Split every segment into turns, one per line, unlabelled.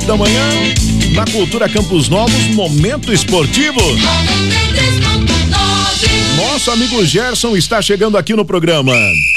da manhã, na Cultura Campos Novos, Momento Esportivo. Nosso amigo Gerson está chegando aqui no programa.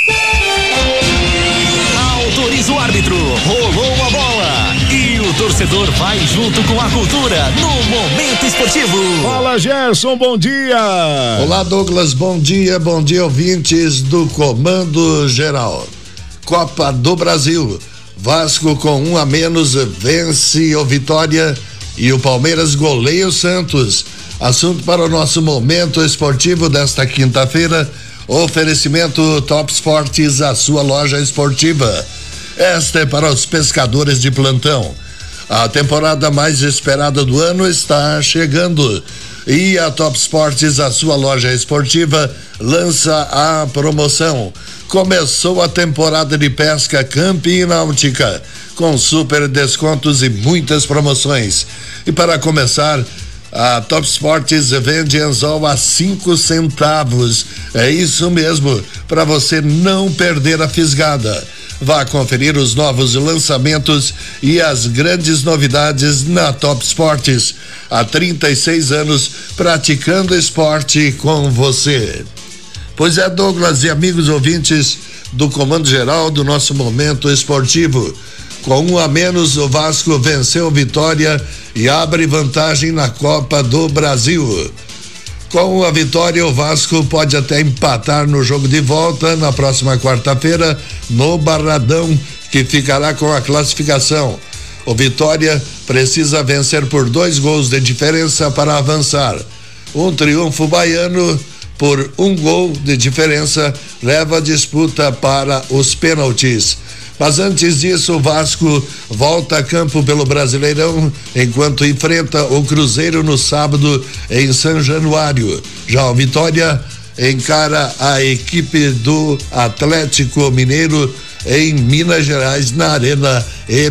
Autoriza o árbitro, rolou a bola e o torcedor vai junto com a cultura no Momento Esportivo.
Fala, Gerson, bom dia.
Olá, Douglas, bom dia ouvintes do Comando Geral. Copa do Brasil, Vasco com 1 a menos vence o Vitória e o Palmeiras goleia o Santos. Assunto para o nosso Momento Esportivo desta quinta-feira, oferecimento Top Esportes, a sua loja esportiva. Esta é para os pescadores de plantão. A temporada mais esperada do ano está chegando e a Top Esportes, a sua loja esportiva, lança a promoção. Começou a temporada de pesca Camping Náutica com super descontos e muitas promoções. E para começar, a Top Esportes vende anzol a 5 centavos. É isso mesmo, para você não perder a fisgada. Vá conferir os novos lançamentos e as grandes novidades na Top Esportes. Há 36 anos praticando esporte com você. Pois é, Douglas e amigos ouvintes do Comando Geral do nosso Momento Esportivo. Com 1 a menos, o Vasco venceu Vitória e abre vantagem na Copa do Brasil. Com a vitória, o Vasco pode até empatar no jogo de volta na próxima quarta-feira no Barradão, que ficará com a classificação. O Vitória precisa vencer por 2 gols de diferença para avançar. Um triunfo baiano por 1 gol de diferença leva a disputa para os pênaltis. Mas antes disso, o Vasco volta a campo pelo Brasileirão, enquanto enfrenta o Cruzeiro no sábado em São Januário. Já o Vitória encara a equipe do Atlético Mineiro em Minas Gerais, na Arena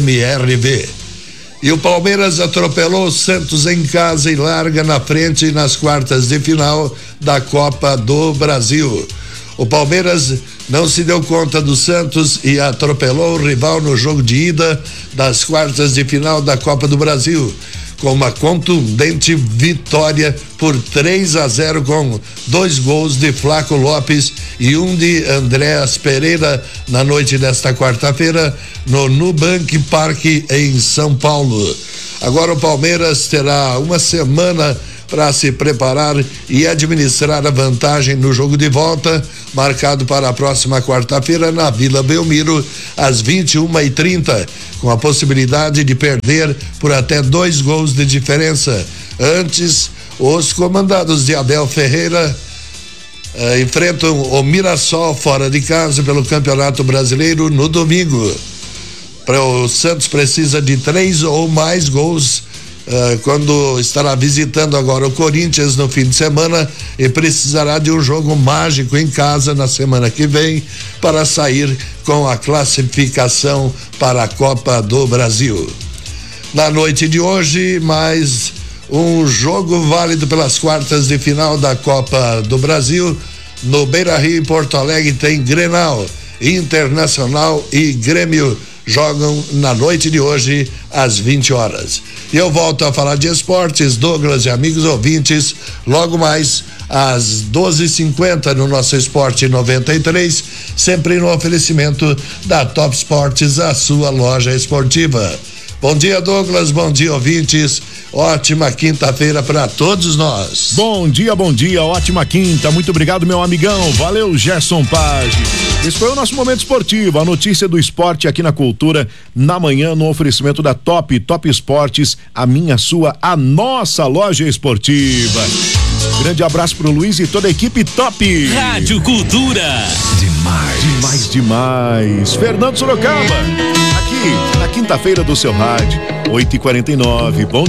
MRV. E o Palmeiras atropelou o Santos em casa e larga na frente nas quartas de final da Copa do Brasil. O Palmeiras não se deu conta do Santos e atropelou o rival no jogo de ida das quartas de final da Copa do Brasil, com uma contundente vitória por 3 a 0 com 2 gols de Flaco Lopes e 1 de Andréas Pereira na noite desta quarta-feira no Nubank Park em São Paulo. Agora o Palmeiras terá uma semana para se preparar e administrar a vantagem no jogo de volta, marcado para a próxima quarta-feira na Vila Belmiro, às 21h30, com a possibilidade de perder por até 2 gols de diferença. Antes, os comandados de Abel Ferreira enfrentam o Mirassol fora de casa pelo Campeonato Brasileiro no domingo. O Santos precisa de 3 ou mais gols quando estará visitando agora o Corinthians no fim de semana e precisará de um jogo mágico em casa na semana que vem para sair com a classificação para a Copa do Brasil. Na noite de hoje, mais um jogo válido pelas quartas de final da Copa do Brasil. No Beira-Rio, em Porto Alegre, tem Grenal, Internacional e Grêmio jogam na noite de hoje às 20 horas. E eu volto a falar de esportes, Douglas e amigos ouvintes, logo mais às 12h50 no nosso Esporte 93, sempre no oferecimento da Top Esportes, a sua loja esportiva. Bom dia, Douglas, bom dia, ouvintes. Ótima quinta-feira para todos nós.
Bom dia, ótima quinta. Muito obrigado, meu amigão. Valeu, Gerson Page. Esse foi o nosso Momento Esportivo, a notícia do esporte aqui na Cultura, na manhã, no oferecimento da Top Esportes, a minha, sua, a nossa loja esportiva. Grande abraço pro Luiz e toda a equipe Top.
Rádio Cultura.
Demais. Fernando Sorocaba, aqui na quinta-feira do seu rádio, 8h49. Bom dia.